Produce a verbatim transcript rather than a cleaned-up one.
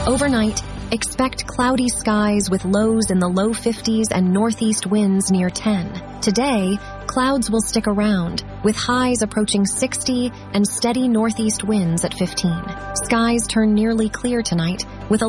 Overnight, expect cloudy skies with lows in the low fifties and northeast winds near ten. Today, clouds will stick around, with highs approaching sixty and steady northeast winds at fifteen. Skies turn nearly clear tonight, with a